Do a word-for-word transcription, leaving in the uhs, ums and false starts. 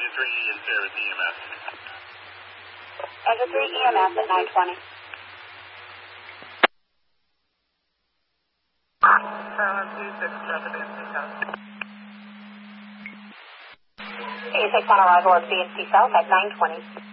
Engine three is here at the E M S. Engine three E M S at nine twenty. eighty-six on arrival at B and C South at nine twenty.